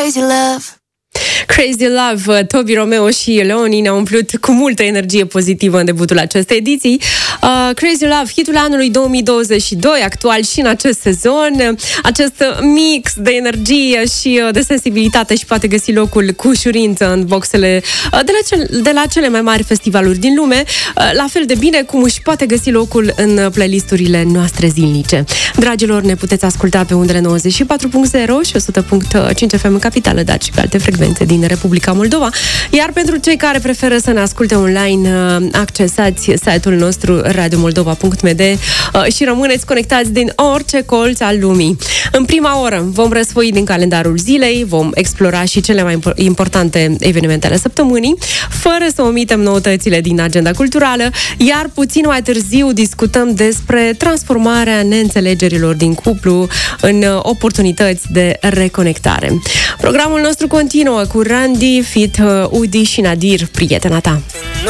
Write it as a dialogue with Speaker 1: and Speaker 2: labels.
Speaker 1: Crazy Love.
Speaker 2: Crazy Love, Tobi Romeo și Leoni ne-au umplut cu multă energie pozitivă în debutul acestei ediții. Crazy Love, hitul anului 2022, actual și în acest sezon. Acest mix de energie și de sensibilitate și poate găsi locul cu ușurință în boxele de la cele mai mari festivaluri din lume, la fel de bine cum își poate găsi locul în playlisturile noastre zilnice. Dragilor, ne puteți asculta pe undele 94.0 și 100.5 FM în capitală, dar și pe alte frecvențe din Republica Moldova. Iar pentru cei care preferă să ne asculte online, accesați site-ul nostru radiomoldova.md și rămâneți conectați din orice colț al lumii. În prima oră vom răsfoi din calendarul zilei, vom explora și cele mai importante evenimente ale săptămânii, fără să omitem noutățile din agenda culturală, iar puțin mai târziu discutăm despre transformarea neînțelegerilor din cuplu în oportunități de reconectare. Programul nostru continuă cu Randy, feat. Udi și Nadir, prietena ta.